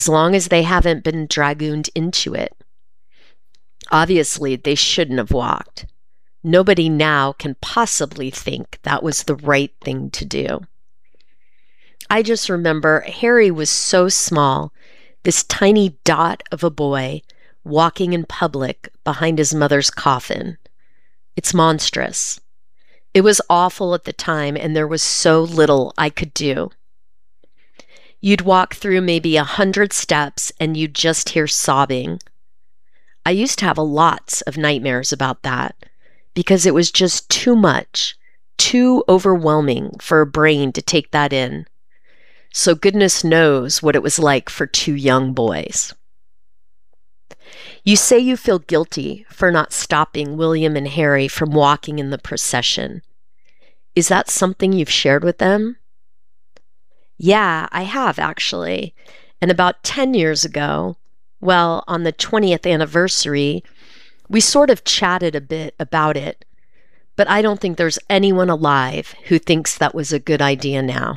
as long as they haven't been dragooned into it. Obviously, they shouldn't have walked. Nobody now can possibly think that was the right thing to do. I just remember Harry was so small, this tiny dot of a boy walking in public behind his mother's coffin. It's monstrous. It was awful at the time, and there was so little I could do. You'd walk through maybe 100 steps and you'd just hear sobbing. I used to have lots of nightmares about that because it was just too much, too overwhelming for a brain to take that in. So goodness knows what it was like for two young boys. You say you feel guilty for not stopping William and Harry from walking in the procession. Is that something you've shared with them? Yeah, I have actually. And about 10 years ago, well, on the 20th anniversary, we sort of chatted a bit about it, but I don't think there's anyone alive who thinks that was a good idea now.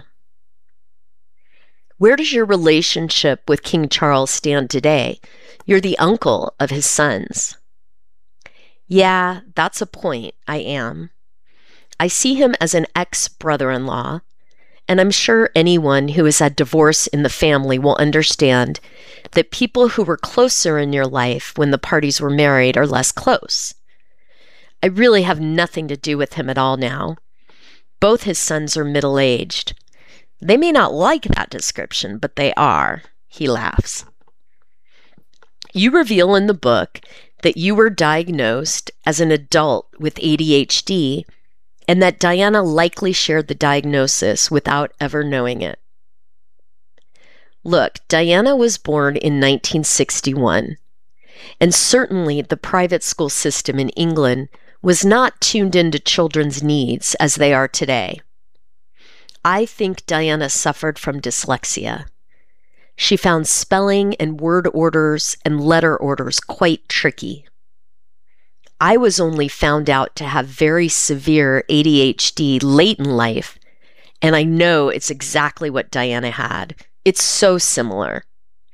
Where does your relationship with King Charles stand today? You're the uncle of his sons. Yeah, that's a point. I am. I see him as an ex-brother-in-law, and I'm sure anyone who has had divorce in the family will understand that people who were closer in your life when the parties were married are less close. I really have nothing to do with him at all now. Both his sons are middle-aged. They may not like that description, but they are. He laughs. You reveal in the book that you were diagnosed as an adult with ADHD and that Diana likely shared the diagnosis without ever knowing it. Look, Diana was born in 1961, and certainly the private school system in England was not tuned into children's needs as they are today. I think Diana suffered from dyslexia. She found spelling and word orders and letter orders quite tricky. I was only found out to have very severe ADHD late in life, and I know it's exactly what Diana had. It's so similar.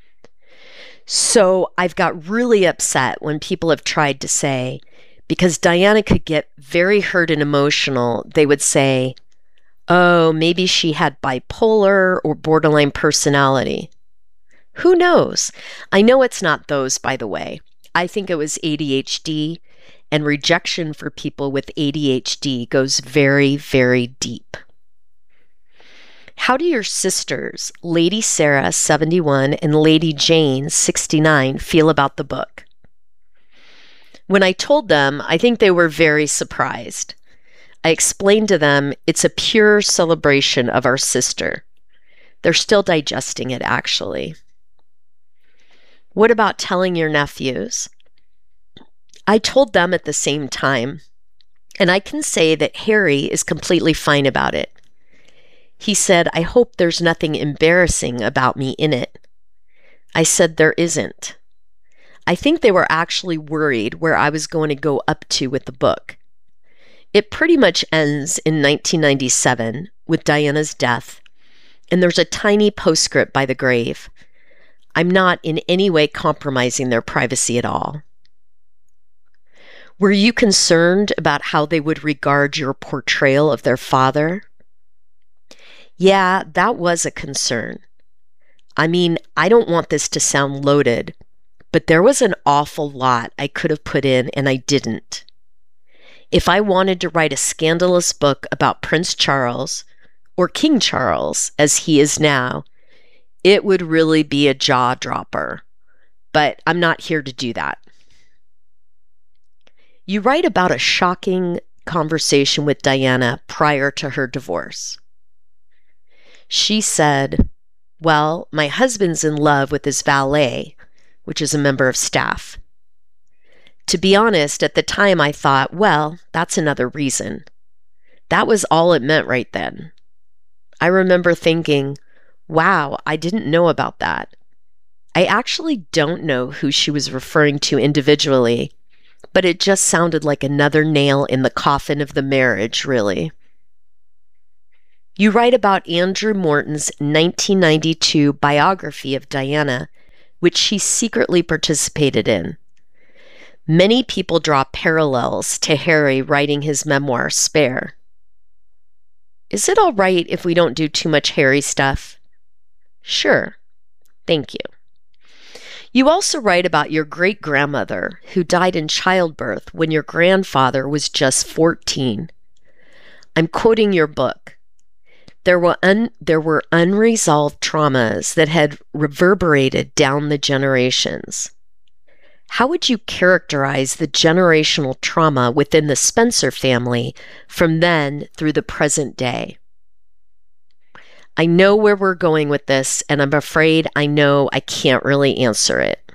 So I've got really upset when people have tried to say, because Diana could get very hurt and emotional, they would say, oh, maybe she had bipolar or borderline personality. Who knows? I know it's not those, by the way. I think it was ADHD, and rejection for people with ADHD goes very, very deep. How do your sisters, Lady Sarah, 71, and Lady Jane, 69, feel about the book? When I told them, I think they were very surprised. I explained to them it's a pure celebration of our sister. They're still digesting it, actually. What about telling your nephews? I told them at the same time, and I can say that Harry is completely fine about it. He said, I hope there's nothing embarrassing about me in it. I said there isn't. I think they were actually worried where I was going to go up to with the book. It pretty much ends in 1997 with Diana's death, and there's a tiny postscript by the grave. I'm not in any way compromising their privacy at all. Were you concerned about how they would regard your portrayal of their father? Yeah, that was a concern. I mean, I don't want this to sound loaded, but there was an awful lot I could have put in and I didn't. If I wanted to write a scandalous book about Prince Charles, or King Charles, as he is now, it would really be a jaw dropper. But I'm not here to do that. You write about a shocking conversation with Diana prior to her divorce. She said, well, my husband's in love with his valet, which is a member of staff. To be honest, at the time I thought, well, that's another reason. That was all it meant right then. I remember thinking, wow, I didn't know about that. I actually don't know who she was referring to individually, but it just sounded like another nail in the coffin of the marriage, really. You write about Andrew Morton's 1992 biography of Diana which she secretly participated in. Many people draw parallels to Harry writing his memoir, Spare. Is it all right if we don't do too much Harry stuff? Sure. Thank you. You also write about your great-grandmother who died in childbirth when your grandfather was just 14. I'm quoting your book. There were unresolved traumas that had reverberated down the generations. How would you characterize the generational trauma within the Spencer family from then through the present day? I know where we're going with this, and I'm afraid I know I can't really answer it.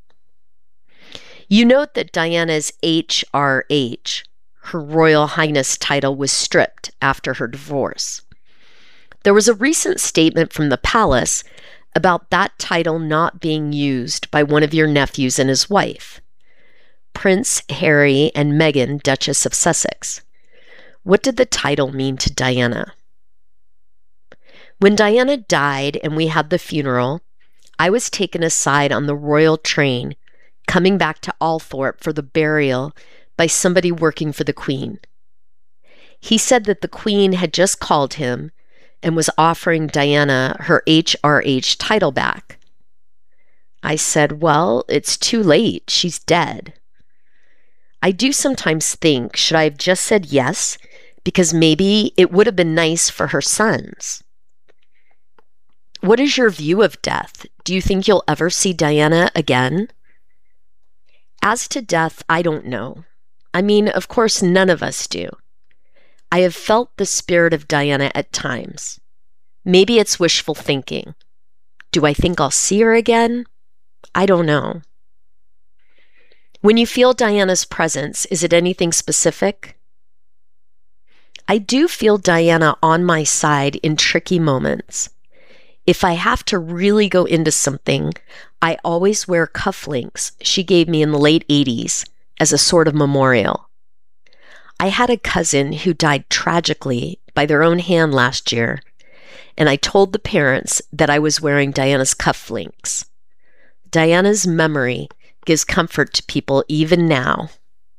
You note that Diana's HRH, her Royal Highness title, was stripped after her divorce. There was a recent statement from the palace about that title not being used by one of your nephews and his wife, Prince Harry and Meghan, Duchess of Sussex. What did the title mean to Diana? When Diana died and we had the funeral, I was taken aside on the royal train coming back to Althorp for the burial by somebody working for the Queen. He said that the Queen had just called him and was offering Diana her HRH title back. I said, well, it's too late. She's dead. I do sometimes think, should I have just said yes? Because maybe it would have been nice for her sons. What is your view of death? Do you think you'll ever see Diana again? As to death, I don't know. I mean, of course, none of us do. I have felt the spirit of Diana at times. Maybe it's wishful thinking. Do I think I'll see her again? I don't know. When you feel Diana's presence, is it anything specific? I do feel Diana on my side in tricky moments. If I have to really go into something, I always wear cufflinks she gave me in the late 80s as a sort of memorial. I had a cousin who died tragically by their own hand last year, and I told the parents that I was wearing Diana's cufflinks. Diana's memory gives comfort to people even now.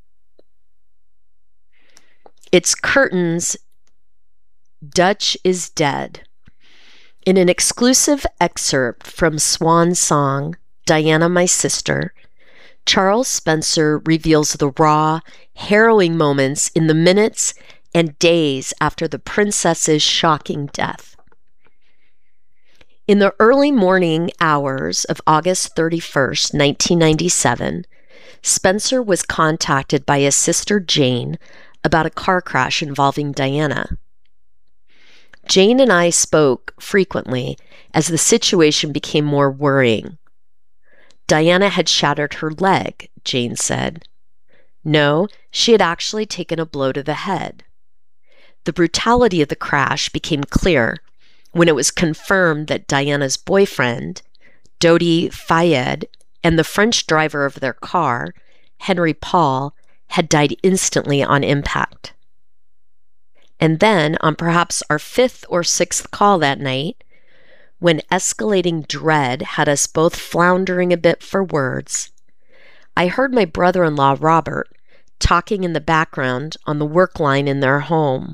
It's Curtin's Dutch is Dead. In an exclusive excerpt from Swan's song, Diana, My Sister, Charles Spencer reveals the raw, harrowing moments in the minutes and days after the princess's shocking death. In the early morning hours of August 31st, 1997, Spencer was contacted by his sister Jane about a car crash involving Diana. Jane and I spoke frequently as the situation became more worrying. Diana had shattered her leg, Jane said. No, she had actually taken a blow to the head. The brutality of the crash became clear when it was confirmed that Diana's boyfriend, Dodi Fayed, and the French driver of their car, Henry Paul, had died instantly on impact. And then, on perhaps our fifth or sixth call that night, when escalating dread had us both floundering a bit for words, I heard my brother-in-law, Robert, talking in the background on the work line in their home.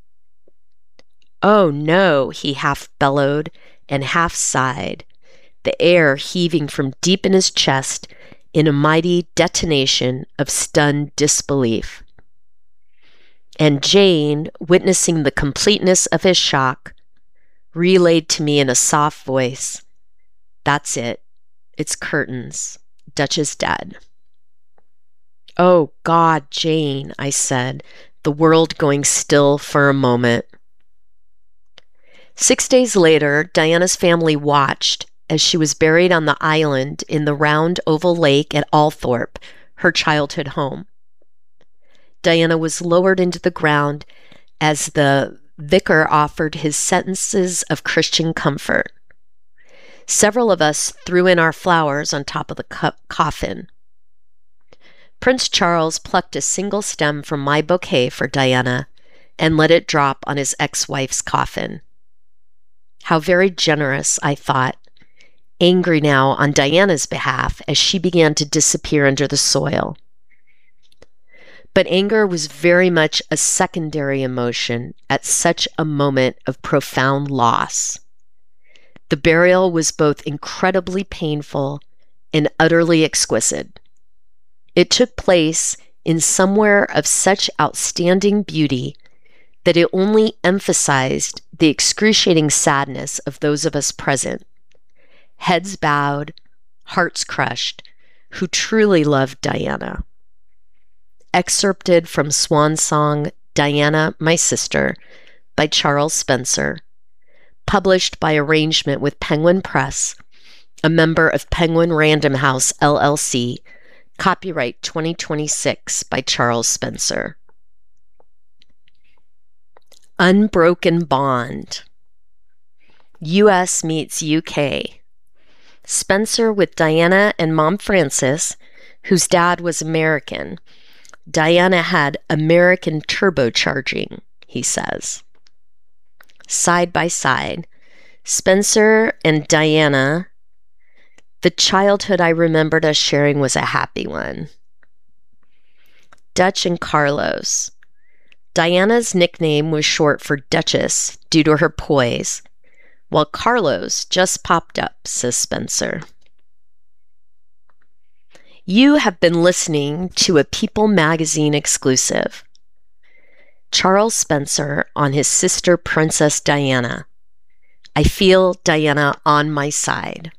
Oh no, he half bellowed and half sighed, the air heaving from deep in his chest in a mighty detonation of stunned disbelief. And Jane, witnessing the completeness of his shock, relayed to me in a soft voice, "That's it. It's Curtin's. Dutch is dead." "Oh, God, Jane," I said, the world going still for a moment. 6 days later, Diana's family watched as she was buried on the island in the round oval lake at Althorp, her childhood home. Diana was lowered into the ground as the vicar offered his sentences of Christian comfort. Several of us threw in our flowers on top of the coffin. Prince Charles plucked a single stem from my bouquet for Diana and let it drop on his ex-wife's coffin. How very generous, I thought, angry now on Diana's behalf as she began to disappear under the soil. But anger was very much a secondary emotion at such a moment of profound loss. The burial was both incredibly painful and utterly exquisite. It took place in somewhere of such outstanding beauty that it only emphasized the excruciating sadness of those of us present, heads bowed, hearts crushed, who truly loved Diana. Excerpted from Swan Song, Diana, My Sister, by Charles Spencer, published by arrangement with Penguin Press, a member of Penguin Random House, LLC, copyright 2026 by Charles Spencer. Unbroken Bond. U.S. meets U.K. Spencer with Diana and Mom Frances, whose dad was American. Diana had American turbocharging, he says. Side by side, Spencer and Diana. The childhood I remembered us sharing was a happy one. Dutch and Carlos. Diana's nickname was short for Duchess due to her poise, while Carlos just popped up, says Spencer. You have been listening to a People magazine exclusive. Charles Spencer on his sister Princess Diana. I feel Diana on my side.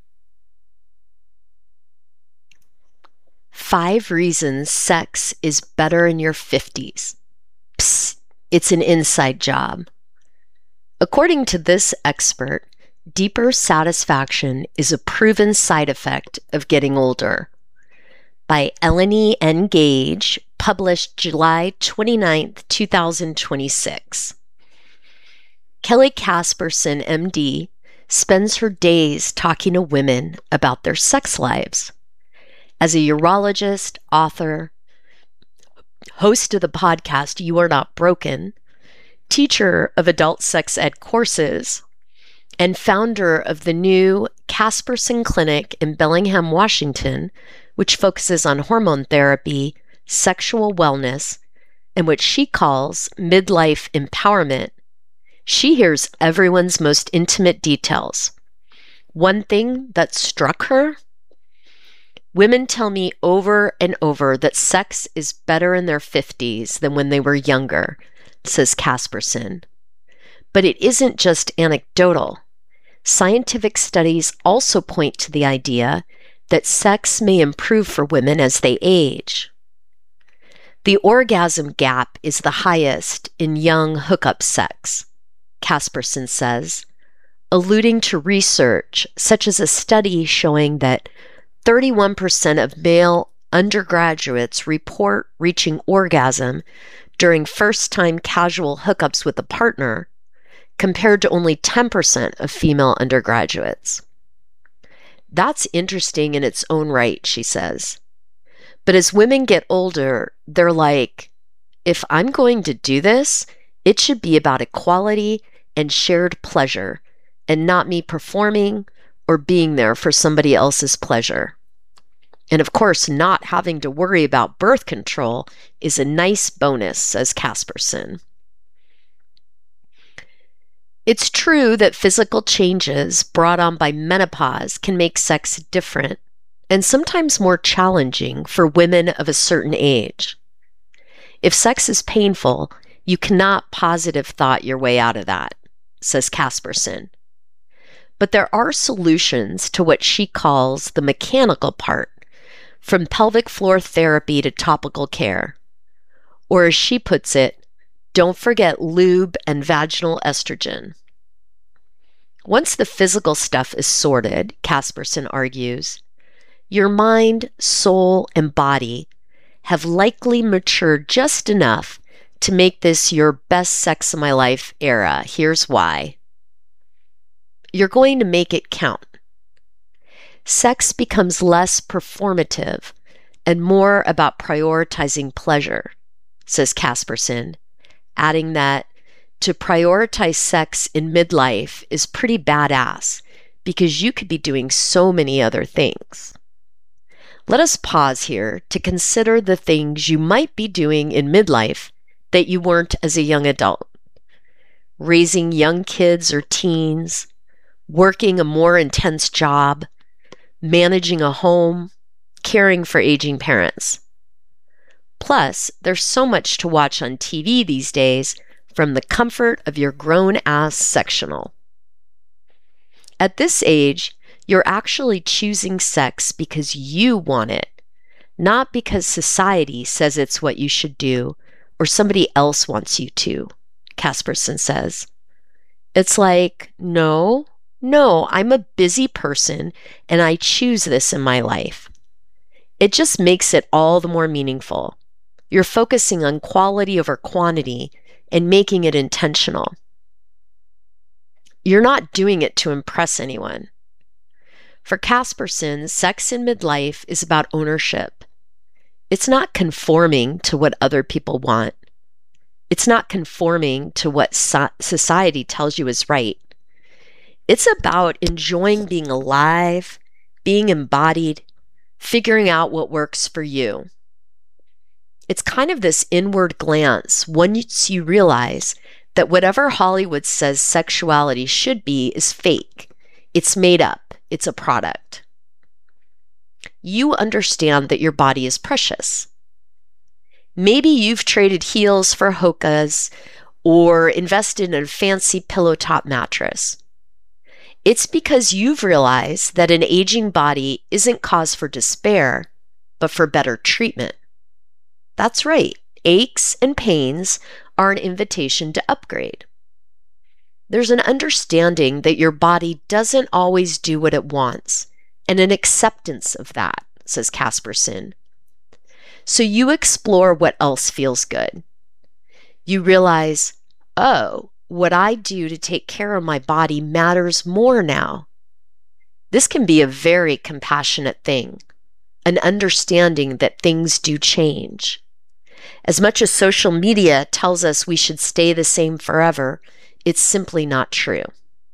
5 reasons sex is better in your 50s. Psst, it's an inside job. According to this expert, deeper satisfaction is a proven side effect of getting older. By Eleni N. Gage, published July 29, 2026. Kelly Casperson, MD, spends her days talking to women about their sex lives. As a urologist, author, host of the podcast You Are Not Broken, teacher of adult sex ed courses, and founder of the new Casperson Clinic in Bellingham, Washington, which focuses on hormone therapy, sexual wellness, and what she calls midlife empowerment, she hears everyone's most intimate details. One thing that struck her: women tell me over and over that sex is better in their 50s than when they were younger, says Casperson. But it isn't just anecdotal. Scientific studies also point to the idea that sex may improve for women as they age. The orgasm gap is the highest in young hookup sex, Casperson says, alluding to research such as a study showing that 31% of male undergraduates report reaching orgasm during first-time casual hookups with a partner, compared to only 10% of female undergraduates. That's interesting in its own right, she says. But as women get older, they're like, if I'm going to do this, it should be about equality and shared pleasure, and not me performing or being there for somebody else's pleasure. And of course, not having to worry about birth control is a nice bonus, says Casperson. It's true that physical changes brought on by menopause can make sex different and sometimes more challenging for women of a certain age. If sex is painful, you cannot positive thought your way out of that, says Casperson. But there are solutions to what she calls the mechanical part, from pelvic floor therapy to topical care. Or as she puts it, don't forget lube and vaginal estrogen. Once the physical stuff is sorted, Casperson argues, your mind, soul, and body have likely matured just enough to make this your best sex of my life era. Here's why. You're going to make it count. Sex becomes less performative and more about prioritizing pleasure, says Casperson, adding that to prioritize sex in midlife is pretty badass because you could be doing so many other things. Let us pause here to consider the things you might be doing in midlife that you weren't as a young adult. Raising young kids or teens, working a more intense job, managing a home, caring for aging parents. Plus, there's so much to watch on TV these days from the comfort of your grown-ass sectional. At this age, you're actually choosing sex because you want it, not because society says it's what you should do or somebody else wants you to, Casperson says. It's like, no, I'm a busy person and I choose this in my life. It just makes it all the more meaningful. You're focusing on quality over quantity and making it intentional. You're not doing it to impress anyone. For Casperson, sex in midlife is about ownership. It's not conforming to what other people want. It's not conforming to what society tells you is right. It's about enjoying being alive, being embodied, figuring out what works for you. It's kind of this inward glance once you realize that whatever Hollywood says sexuality should be is fake. It's made up. It's a product. You understand that your body is precious. Maybe you've traded heels for hokas or invested in a fancy pillow top mattress. It's because you've realized that an aging body isn't cause for despair, but for better treatment. That's right. Aches and pains are an invitation to upgrade. There's an understanding that your body doesn't always do what it wants, and an acceptance of that, says Casperson. So you explore what else feels good. You realize, oh, what I do to take care of my body matters more now. This can be a very compassionate thing, an understanding that things do change. As much as social media tells us we should stay the same forever, it's simply not true.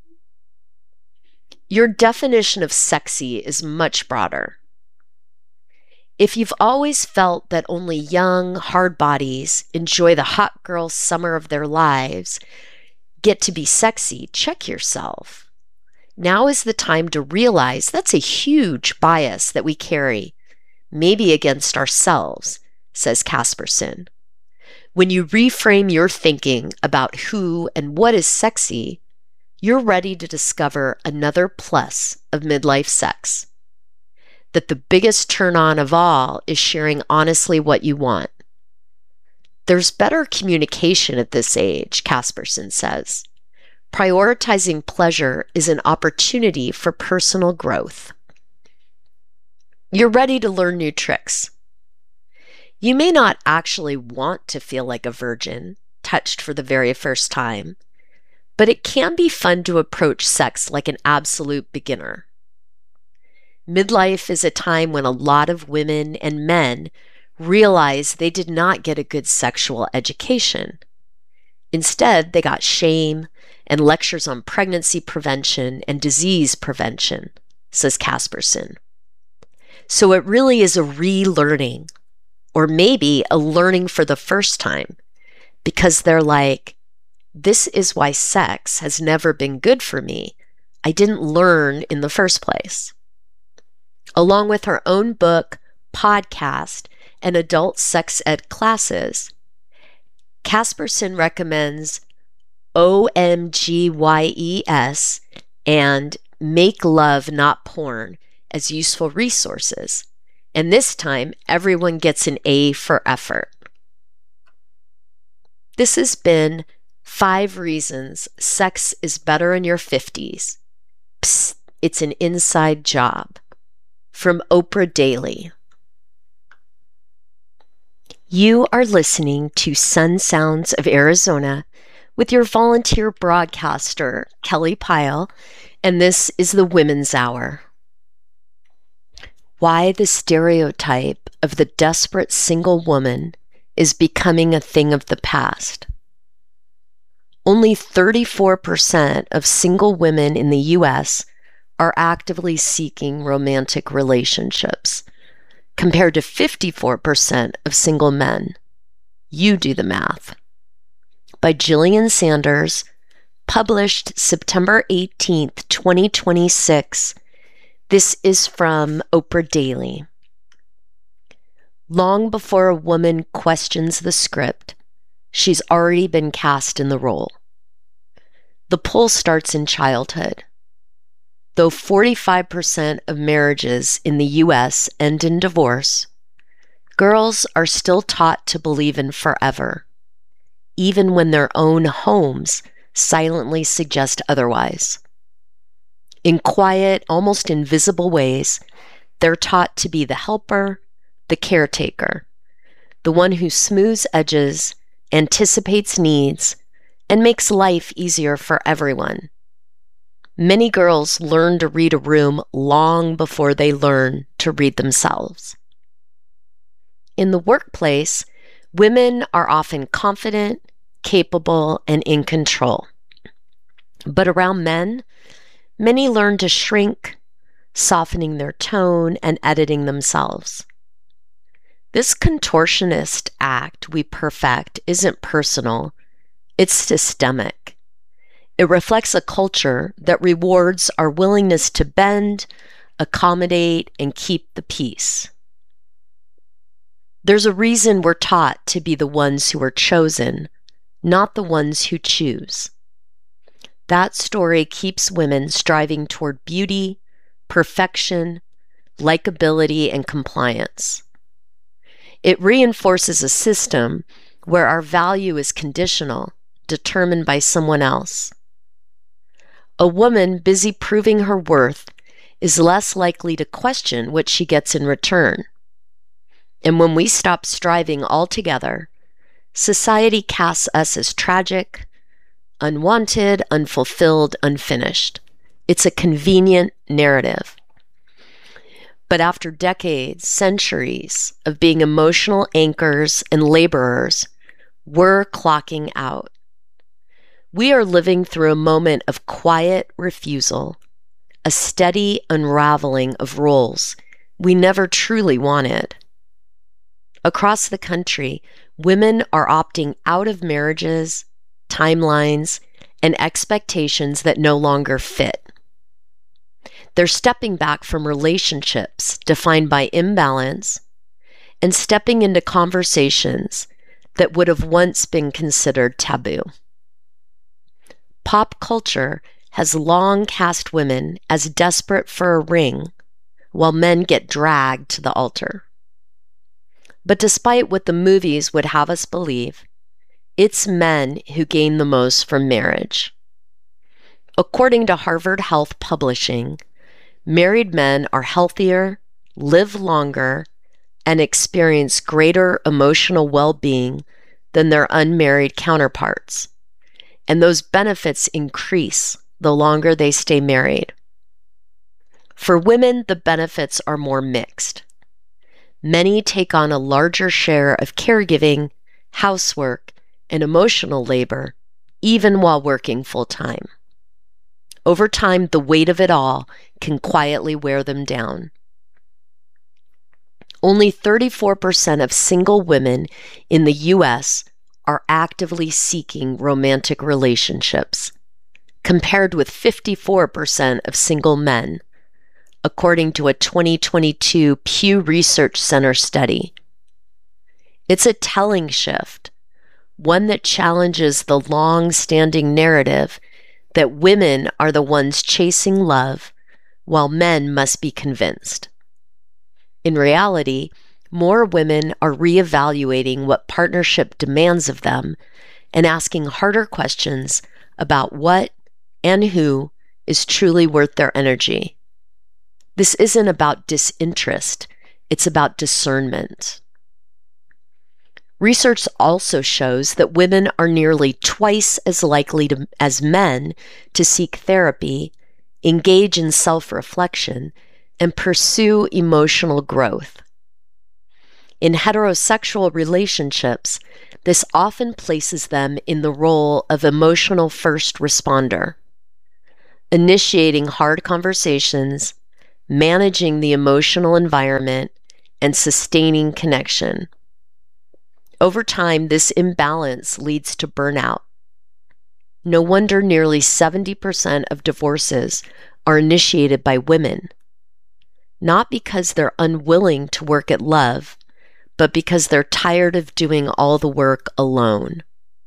Your definition of sexy is much broader. If you've always felt that only young, hard bodies enjoy the hot girl summer of their lives, get to be sexy, check yourself. Now is the time to realize that's a huge bias that we carry, maybe against ourselves, says Casperson. When you reframe your thinking about who and what is sexy, you're ready to discover another plus of midlife sex. That the biggest turn on of all is sharing honestly what you want. There's better communication at this age, Casperson says. Prioritizing pleasure is an opportunity for personal growth. You're ready to learn new tricks. You may not actually want to feel like a virgin, touched for the very first time, but it can be fun to approach sex like an absolute beginner. Midlife is a time when a lot of women and men realize they did not get a good sexual education. Instead, they got shame and lectures on pregnancy prevention and disease prevention, says Casperson. So it really is a relearning, or maybe a learning for the first time, because they're like, this is why sex has never been good for me. I didn't learn in the first place. Along with her own book, podcast, and adult sex ed classes, Casperson recommends OMGYES and Make Love Not Porn as useful resources. And this time, everyone gets an A for effort. This has been 5 Reasons Sex is Better in Your 50s. Psst, it's an inside job. From Oprah Daily. You are listening to Sun Sounds of Arizona with your volunteer broadcaster, Kelly Pyle, and this is the Women's Hour. Why the stereotype of the desperate single woman is becoming a thing of the past. Only 34% of single women in the U.S. are actively seeking romantic relationships, compared to 54% of single men. You do the math. By Jillian Sanders, published September 18th, 2026. This is from Oprah Daily. Long before a woman questions the script, she's already been cast in the role. The pull starts in childhood. Though 45% of marriages in the U.S. end in divorce, girls are still taught to believe in forever, even when their own homes silently suggest otherwise. In quiet, almost invisible ways, they're taught to be the helper, the caretaker, the one who smooths edges, anticipates needs, and makes life easier for everyone. Many girls learn to read a room long before they learn to read themselves. In the workplace, women are often confident, capable, and in control. But around men, many learn to shrink, softening their tone and editing themselves. This contortionist act we perfect isn't personal, it's systemic. It reflects a culture that rewards our willingness to bend, accommodate, and keep the peace. There's a reason we're taught to be the ones who are chosen, not the ones who choose. That story keeps women striving toward beauty, perfection, likability, and compliance. It reinforces a system where our value is conditional, determined by someone else. A woman busy proving her worth is less likely to question what she gets in return. And when we stop striving altogether, society casts us as tragic, unwanted, unfulfilled, unfinished. It's a convenient narrative. But after decades, centuries of being emotional anchors and laborers, we're clocking out. We are living through a moment of quiet refusal, a steady unraveling of roles we never truly wanted. Across the country, women are opting out of marriages, timelines, and expectations that no longer fit. They're stepping back from relationships defined by imbalance and stepping into conversations that would have once been considered taboo. Pop culture has long cast women as desperate for a ring, while men get dragged to the altar. But despite what the movies would have us believe, it's men who gain the most from marriage. According to Harvard Health Publishing, married men are healthier, live longer, and experience greater emotional well-being than their unmarried counterparts. And those benefits increase the longer they stay married. For women, the benefits are more mixed. Many take on a larger share of caregiving, housework, and emotional labor, even while working full-time. Over time, the weight of it all can quietly wear them down. Only 34% of single women in the U.S. are actively seeking romantic relationships, compared with 54% of single men, according to a 2022 Pew Research Center study. It's a telling shift, one that challenges the long-standing narrative that women are the ones chasing love, while men must be convinced. In reality, more women are reevaluating what partnership demands of them and asking harder questions about what and who is truly worth their energy. This isn't about disinterest, it's about discernment. Research also shows that women are nearly twice as likely as men to seek therapy, engage in self-reflection, and pursue emotional growth. In heterosexual relationships, this often places them in the role of emotional first responder. initiating hard conversations, managing the emotional environment, and sustaining connection. Over time, this imbalance leads to burnout. No wonder nearly 70% of divorces are initiated by women, not because they're unwilling to work at love, but because they're tired of doing all the work alone.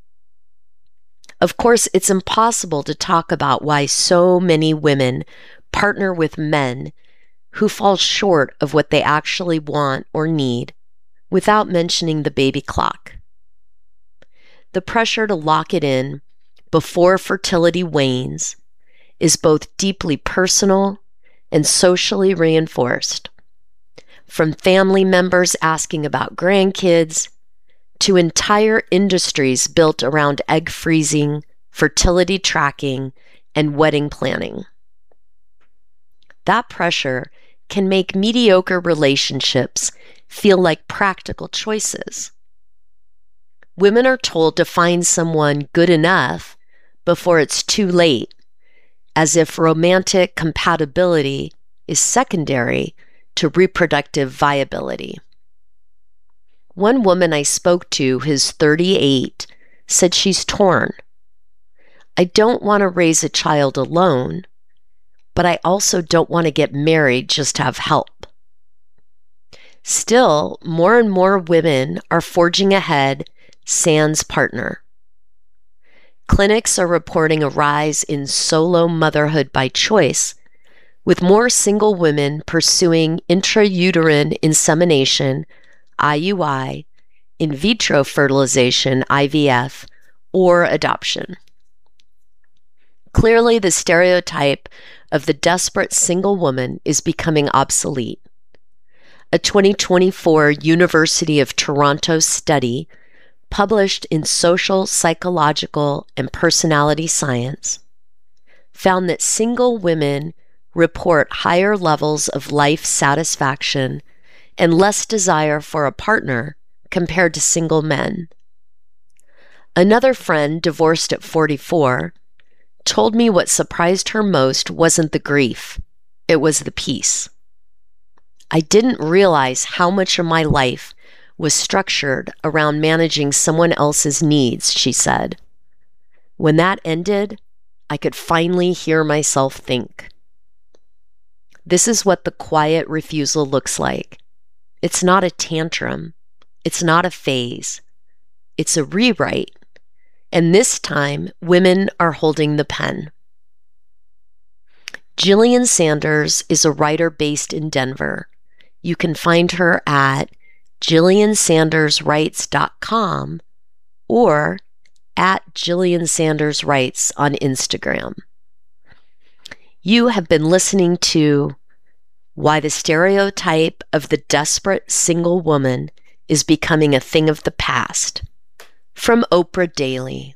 Of course, it's impossible to talk about why so many women partner with men who fall short of what they actually want or need without mentioning the baby clock. The pressure to lock it in before fertility wanes is both deeply personal and socially reinforced. From family members asking about grandkids to entire industries built around egg freezing, fertility tracking, and wedding planning. That pressure can make mediocre relationships feel like practical choices. Women are told to find someone good enough before it's too late, as if romantic compatibility is secondary to reproductive viability. One woman I spoke to, who's 38, said she's torn. I don't want to raise a child alone, but I also don't want to get married just to have help. Still, more and more women are forging ahead sans partner. Clinics are reporting a rise in solo motherhood by choice, with more single women pursuing intrauterine insemination, IUI, in vitro fertilization, IVF, or adoption. Clearly, the stereotype of the desperate single woman is becoming obsolete. A 2024 University of Toronto study published in Social, Psychological, and Personality Science found that single women report higher levels of life satisfaction and less desire for a partner compared to single men. Another friend, divorced at 44, told me what surprised her most wasn't the grief, it was the peace. I didn't realize how much of my life was structured around managing someone else's needs, she said. When that ended, I could finally hear myself think. This is what the quiet refusal looks like. It's not a tantrum. It's not a phase. It's a rewrite. And this time, women are holding the pen. Jillian Sanders is a writer based in Denver. You can find her at jilliansanderswrites.com or at Jillian Sanders Writes on Instagram. You have been listening to Why the Stereotype of the Desperate Single Woman is Becoming a Thing of the Past, from Oprah Daily.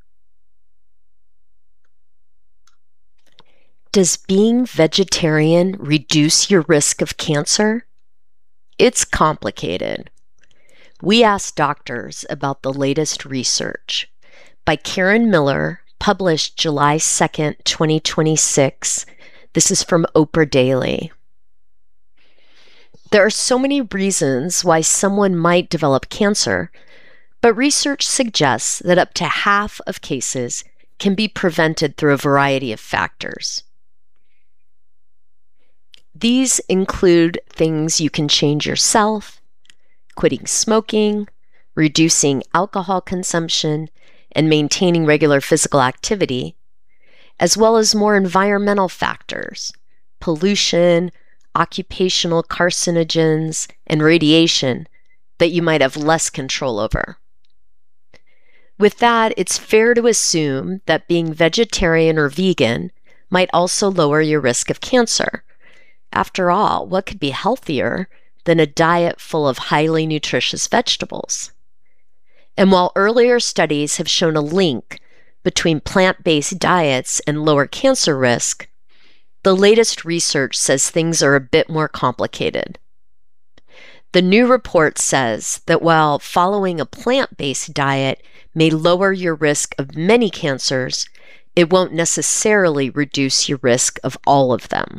Does being vegetarian reduce your risk of cancer? It's complicated. We asked doctors about the latest research by Karen Miller, published July 2nd, 2026. This is from Oprah Daily. There are so many reasons why someone might develop cancer, but research suggests that up to half of cases can be prevented through a variety of factors. These include things you can change yourself, quitting smoking, reducing alcohol consumption, and maintaining regular physical activity, as well as more environmental factors, pollution, occupational carcinogens, and radiation that you might have less control over. With that, it's fair to assume that being vegetarian or vegan might also lower your risk of cancer. After all, what could be healthier than a diet full of highly nutritious vegetables? And while earlier studies have shown a link between plant-based diets and lower cancer risk, the latest research says things are a bit more complicated. The new report says that while following a plant-based diet may lower your risk of many cancers, it won't necessarily reduce your risk of all of them.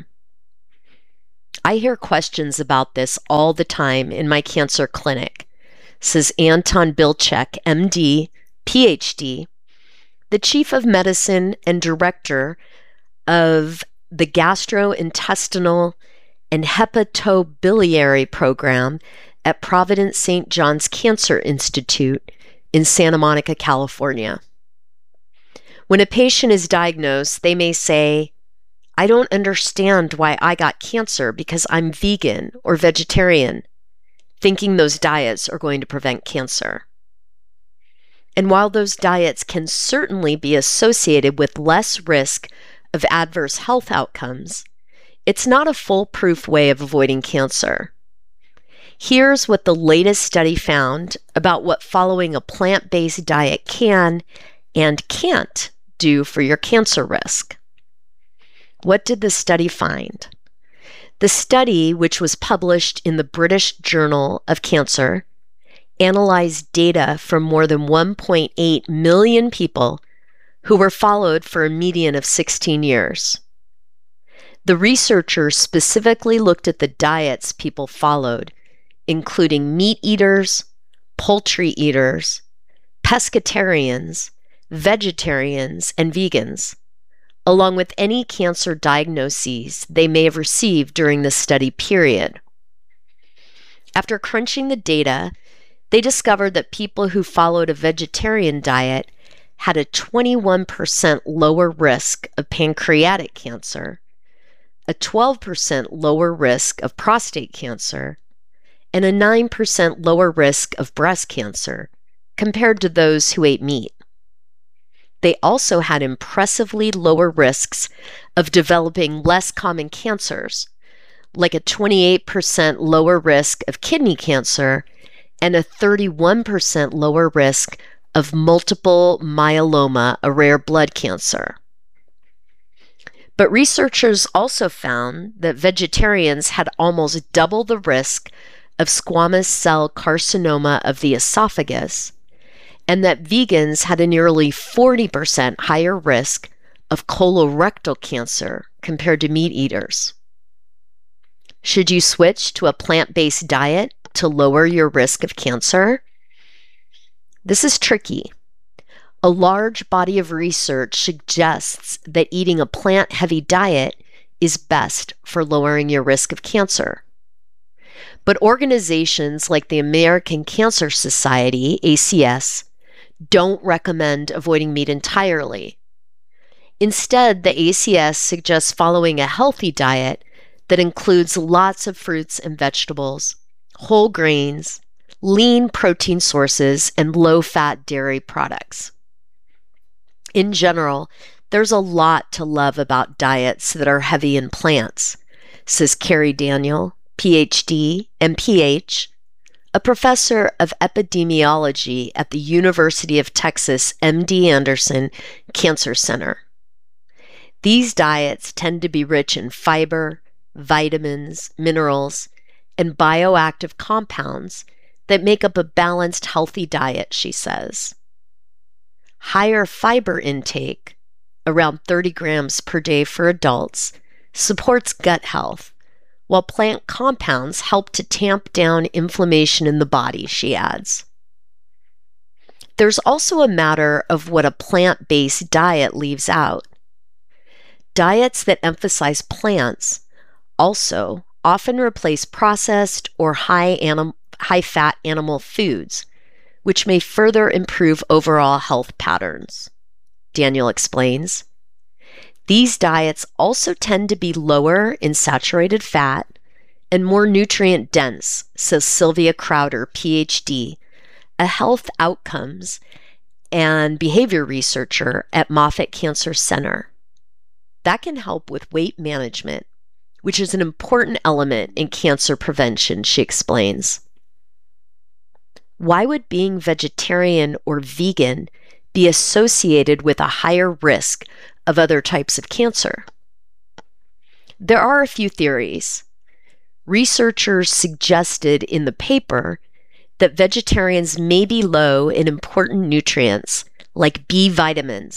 I hear questions about this all the time in my cancer clinic, says Anton Bilchek, MD, PhD, the chief of medicine and director of the gastrointestinal and hepatobiliary program at Providence St. John's Cancer Institute in Santa Monica, California. When a patient is diagnosed, they may say, "I don't understand why I got cancer because I'm vegan or vegetarian," thinking those diets are going to prevent cancer. And while those diets can certainly be associated with less risk of adverse health outcomes, it's not a foolproof way of avoiding cancer. Here's what the latest study found about what following a plant-based diet can and can't do for your cancer risk. What did the study find? The study, which was published in the British Journal of Cancer, analyzed data from more than 1.8 million people who were followed for a median of 16 years. The researchers specifically looked at the diets people followed, including meat eaters, poultry eaters, pescatarians, vegetarians, and vegans, along with any cancer diagnoses they may have received during the study period. After crunching the data, they discovered that people who followed a vegetarian diet had a 21% lower risk of pancreatic cancer, a 12% lower risk of prostate cancer, and a 9% lower risk of breast cancer compared to those who ate meat. They also had impressively lower risks of developing less common cancers, like a 28% lower risk of kidney cancer and a 31% lower risk of multiple myeloma, a rare blood cancer. But researchers also found that vegetarians had almost double the risk of squamous cell carcinoma of the esophagus, and that vegans had a nearly 40% higher risk of colorectal cancer compared to meat eaters. Should you switch to a plant-based diet to lower your risk of cancer? This is tricky. A large body of research suggests that eating a plant-heavy diet is best for lowering your risk of cancer. But organizations like the American Cancer Society, ACS, don't recommend avoiding meat entirely. Instead, the ACS suggests following a healthy diet that includes lots of fruits and vegetables, whole grains, lean protein sources, and low-fat dairy products. In general, there's a lot to love about diets that are heavy in plants, says Carrie Daniel, PhD, MPH, a professor of epidemiology at the University of Texas MD Anderson Cancer Center. These diets tend to be rich in fiber, vitamins, minerals, and bioactive compounds that make up a balanced, healthy diet, she says. Higher fiber intake, around 30 grams per day for adults, supports gut health, while plant compounds help to tamp down inflammation in the body, she adds. There's also a matter of what a plant-based diet leaves out. Diets that emphasize plants also often replace processed or high-fat animal foods, which may further improve overall health patterns, Daniel explains. These diets also tend to be lower in saturated fat and more nutrient dense, says Sylvia Crowder, PhD, a health outcomes and behavior researcher at Moffitt Cancer Center. That can help with weight management, which is an important element in cancer prevention, she explains. Why would being vegetarian or vegan be associated with a higher risk of other types of cancer? There are a few theories. Researchers suggested in the paper that vegetarians may be low in important nutrients like B vitamins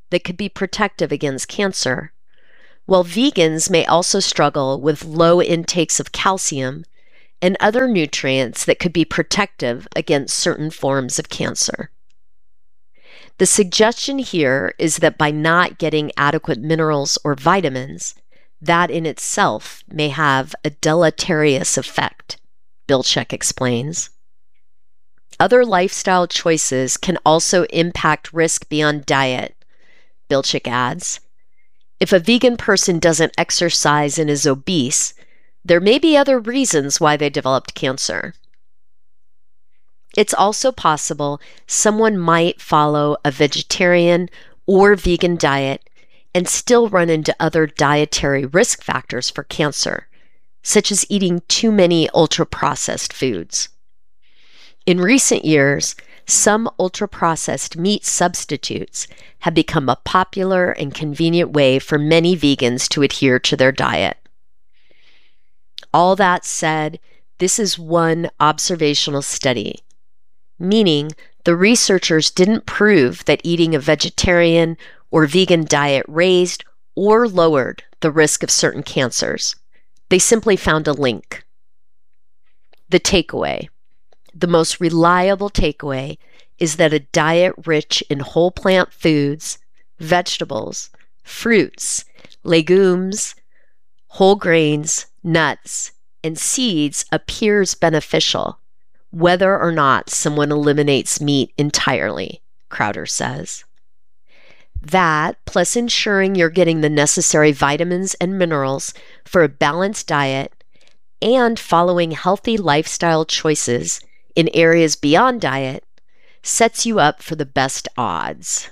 that could be protective against cancer, while vegans may also struggle with low intakes of calcium and other nutrients that could be protective against certain forms of cancer. The suggestion here is that by not getting adequate minerals or vitamins, that in itself may have a deleterious effect, Bilchik explains. Other lifestyle choices can also impact risk beyond diet, Bilchik adds. If a vegan person doesn't exercise and is obese, there may be other reasons why they developed cancer. It's also possible someone might follow a vegetarian or vegan diet and still run into other dietary risk factors for cancer, such as eating too many ultra-processed foods. In recent years, some ultra-processed meat substitutes have become a popular and convenient way for many vegans to adhere to their diet. All that said, this is one observational study, meaning the researchers didn't prove that eating a vegetarian or vegan diet raised or lowered the risk of certain cancers. They simply found a link. The takeaway. The most reliable takeaway is that a diet rich in whole plant foods, vegetables, fruits, legumes, whole grains, nuts, and seeds appears beneficial, whether or not someone eliminates meat entirely, Crowder says. That, plus ensuring you're getting the necessary vitamins and minerals for a balanced diet and following healthy lifestyle choices in areas beyond diet, sets you up for the best odds.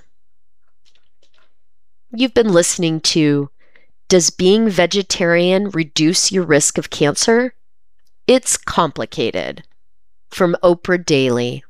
You've been listening to Does Being Vegetarian Reduce Your Risk of Cancer? It's Complicated, from Oprah Daily.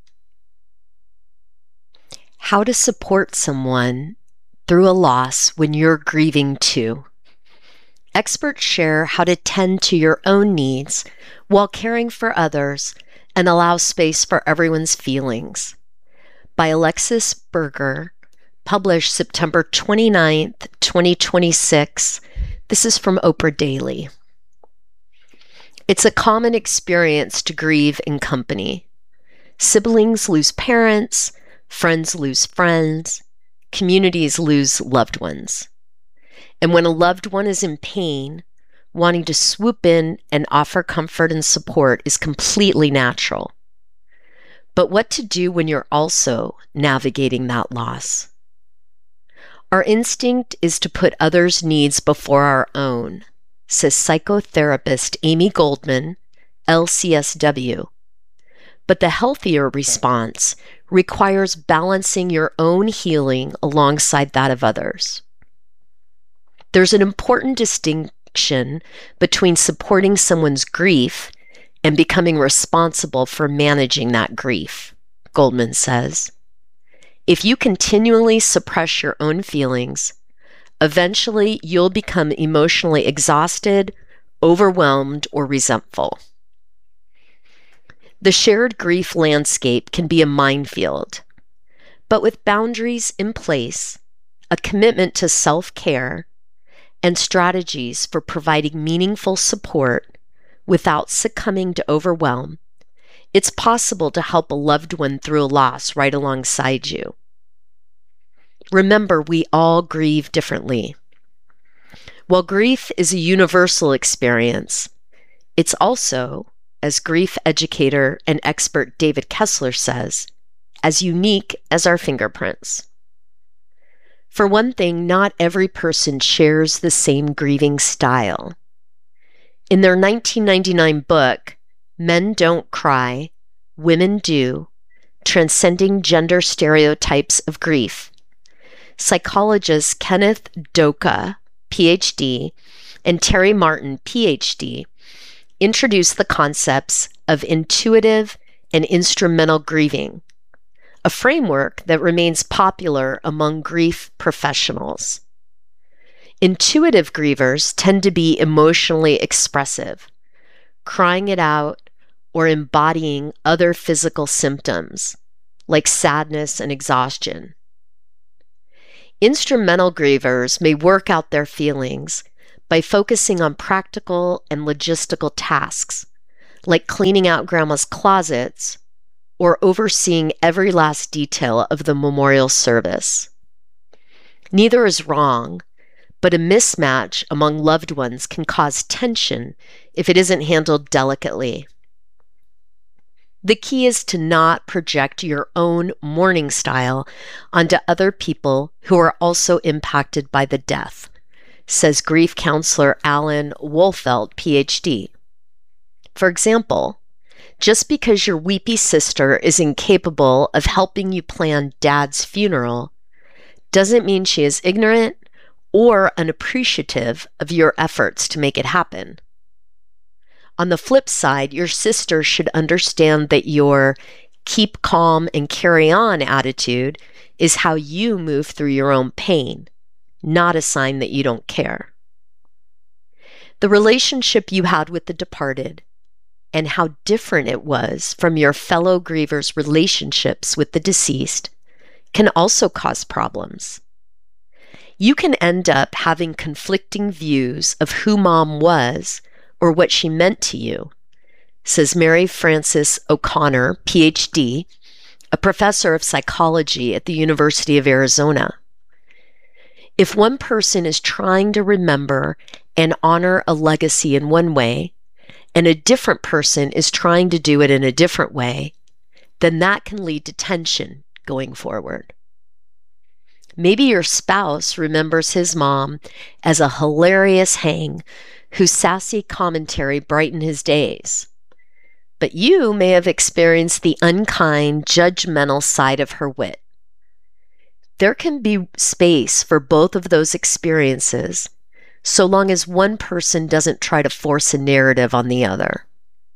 How to support someone through a loss when you're grieving too. Experts share how to tend to your own needs while caring for others and allow space for everyone's feelings. By Alexis Berger, published September 29th, 2026. This is from Oprah Daily. It's a common experience to grieve in company. Siblings lose parents, friends lose friends, communities lose loved ones. And when a loved one is in pain, wanting to swoop in and offer comfort and support is completely natural. But what to do when you're also navigating that loss? Our instinct is to put others' needs before our own, says psychotherapist Amy Goldman, LCSW. But the healthier response requires balancing your own healing alongside that of others. There's an important distinction between supporting someone's grief and becoming responsible for managing that grief, Goldman says. If you continually suppress your own feelings, eventually you'll become emotionally exhausted, overwhelmed, or resentful. The shared grief landscape can be a minefield, but with boundaries in place, a commitment to self-care, and strategies for providing meaningful support without succumbing to overwhelm, it's possible to help a loved one through a loss right alongside you. Remember, we all grieve differently. While grief is a universal experience, it's also, as grief educator and expert David Kessler says, as unique as our fingerprints. For one thing, not every person shares the same grieving style. In their 1999 book, Men Don't Cry, Women Do, Transcending Gender Stereotypes of Grief, psychologists Kenneth Doka, PhD, and Terry Martin, PhD, introduced the concepts of intuitive and instrumental grieving, a framework that remains popular among grief professionals. Intuitive grievers tend to be emotionally expressive, crying it out or embodying other physical symptoms like sadness and exhaustion. Instrumental grievers may work out their feelings by focusing on practical and logistical tasks, like cleaning out grandma's closets or overseeing every last detail of the memorial service. Neither is wrong, but a mismatch among loved ones can cause tension if it isn't handled delicately. The key is to not project your own mourning style onto other people who are also impacted by the death, says grief counselor Alan Wolfelt, PhD. For example, just because your weepy sister is incapable of helping you plan Dad's funeral doesn't mean she is ignorant or unappreciative of your efforts to make it happen. On the flip side, your sister should understand that your keep calm and carry on attitude is how you move through your own pain, not a sign that you don't care. The relationship you had with the departed and how different it was from your fellow grievers' relationships with the deceased can also cause problems. You can end up having conflicting views of who Mom was or what she meant to you, says Mary Frances O'Connor, PhD, a professor of psychology at the University of Arizona. If one person is trying to remember and honor a legacy in one way, and a different person is trying to do it in a different way, then that can lead to tension going forward. Maybe your spouse remembers his mom as a hilarious hang whose sassy commentary brightened his days. But you may have experienced the unkind, judgmental side of her wit. There can be space for both of those experiences, so long as one person doesn't try to force a narrative on the other.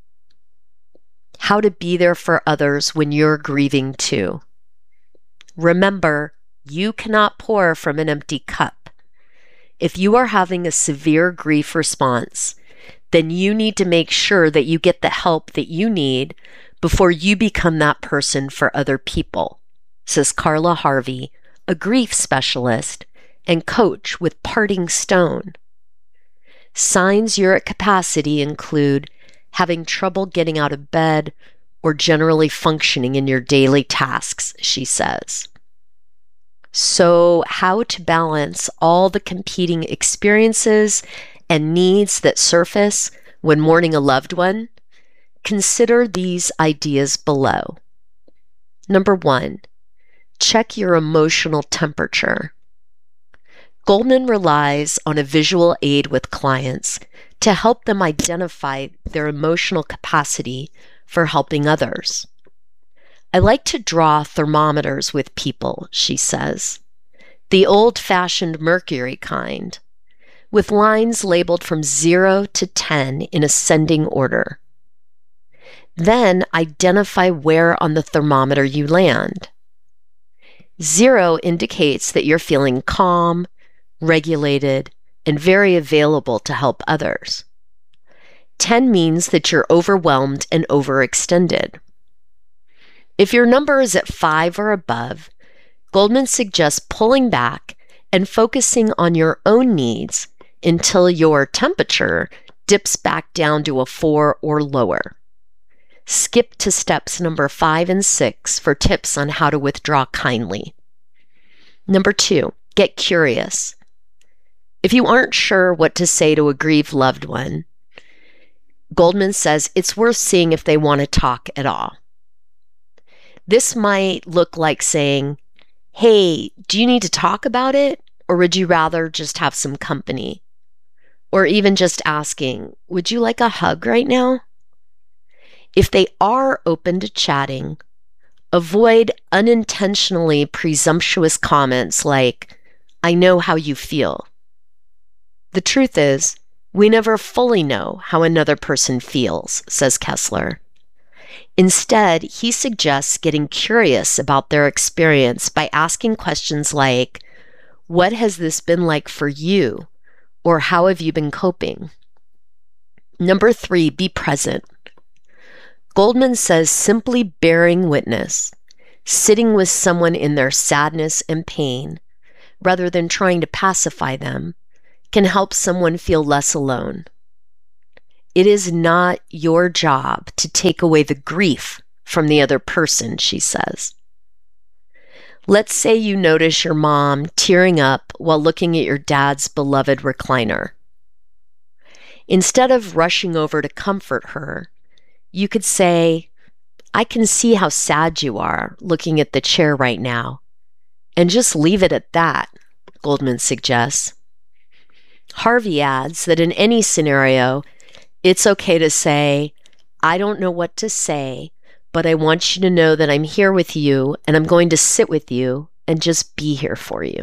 How to be there for others when you're grieving too. Remember, you cannot pour from an empty cup. If you are having a severe grief response, then you need to make sure that you get the help that you need before you become that person for other people, says Carla Harvey, a grief specialist and coach with Parting Stone. Signs you're at capacity include having trouble getting out of bed or generally functioning in your daily tasks, she says. So, how to balance all the competing experiences and needs that surface when mourning a loved one? Consider these ideas below. Number 1, check your emotional temperature. Goldman relies on a visual aid with clients to help them identify their emotional capacity for helping others. I like to draw thermometers with people, she says, the old-fashioned mercury kind, with lines labeled from 0 to 10 in ascending order. Then identify where on the thermometer you land. 0 indicates that you're feeling calm, regulated, and very available to help others. 10 means that you're overwhelmed and overextended. If your number is at 5 or above, Goldman suggests pulling back and focusing on your own needs until your temperature dips back down to a 4 or lower. Skip to steps number 5 and 6 for tips on how to withdraw kindly. Number 2, get curious. If you aren't sure what to say to a grieved loved one, Goldman says it's worth seeing if they want to talk at all. This might look like saying, hey, do you need to talk about it? Or would you rather just have some company? Or even just asking, would you like a hug right now? If they are open to chatting, avoid unintentionally presumptuous comments like, I know how you feel. The truth is, we never fully know how another person feels, says Kessler. Instead, he suggests getting curious about their experience by asking questions like, what has this been like for you? Or how have you been coping? Number 3, be present. Goldman says simply bearing witness, sitting with someone in their sadness and pain, rather than trying to pacify them, can help someone feel less alone. It is not your job to take away the grief from the other person, she says. Let's say you notice your mom tearing up while looking at your dad's beloved recliner. Instead of rushing over to comfort her, you could say, "I can see how sad you are looking at the chair right now," and just leave it at that, Goldman suggests. Harvey adds that in any scenario, it's okay to say, "I don't know what to say, but I want you to know that I'm here with you and I'm going to sit with you and just be here for you."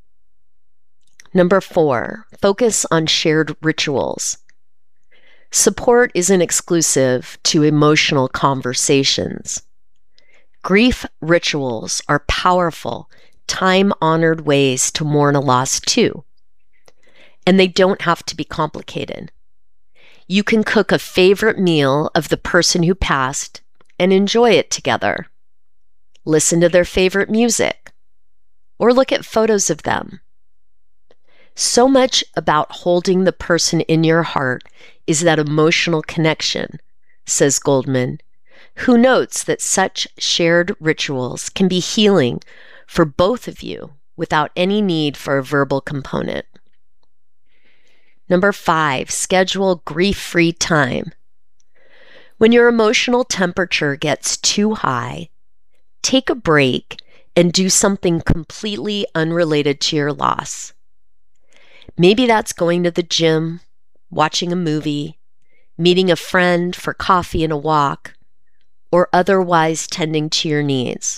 Number 4, focus on shared rituals. Support isn't exclusive to emotional conversations. Grief rituals are powerful, time-honored ways to mourn a loss too. And they don't have to be complicated. You can cook a favorite meal of the person who passed and enjoy it together. Listen to their favorite music, or look at photos of them. So much about holding the person in your heart is that emotional connection, says Goldman, who notes that such shared rituals can be healing for both of you without any need for a verbal component. Number 5, schedule grief-free time. When your emotional temperature gets too high, take a break and do something completely unrelated to your loss. Maybe that's going to the gym, watching a movie, meeting a friend for coffee and a walk, or otherwise tending to your needs.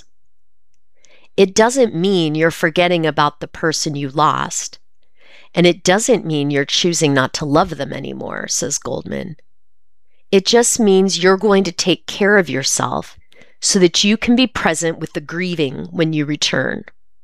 It doesn't mean you're forgetting about the person you lost, and it doesn't mean you're choosing not to love them anymore, says Goldman. It just means you're going to take care of yourself so that you can be present with the grieving when you return.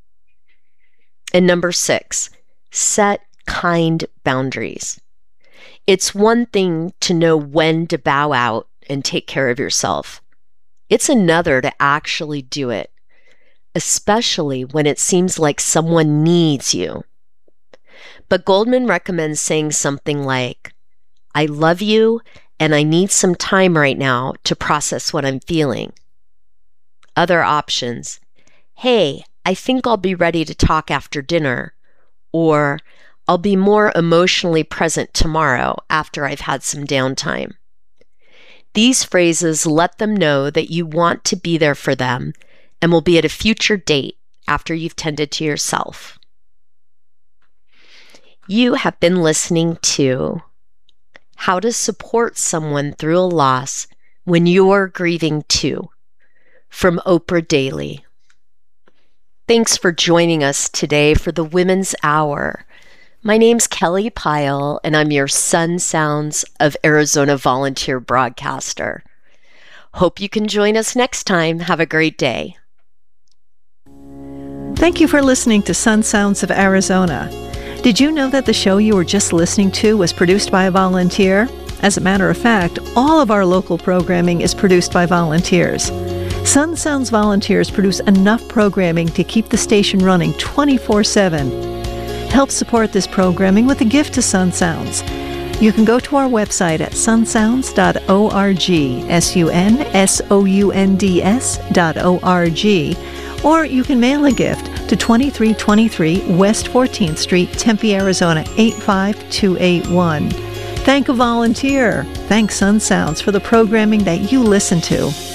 And number 6, set kind boundaries. It's one thing to know when to bow out and take care of yourself. It's another to actually do it, especially when it seems like someone needs you. But Goldman recommends saying something like, "I love you and I need some time right now to process what I'm feeling." Other options, "Hey, I think I'll be ready to talk after dinner," or "I'll be more emotionally present tomorrow after I've had some downtime." These phrases let them know that you want to be there for them and will be at a future date after you've tended to yourself. You have been listening to How to Support Someone Through a Loss When You're Grieving Too, from Oprah Daily. Thanks for joining us today for the Women's Hour. My name's Kelly Pyle, and I'm your Sun Sounds of Arizona volunteer broadcaster. Hope you can join us next time. Have a great day. Thank you for listening to Sun Sounds of Arizona. Did you know that the show you were just listening to was produced by a volunteer? As a matter of fact, all of our local programming is produced by volunteers. Sun Sounds volunteers produce enough programming to keep the station running 24/7. Help support this programming with a gift to Sun Sounds. You can go to our website at sunsounds.org, sunsounds.org, or you can mail a gift to 2323 West 14th Street, Tempe, Arizona 85281. Thank a volunteer. Thank Sun Sounds for the programming that you listen to.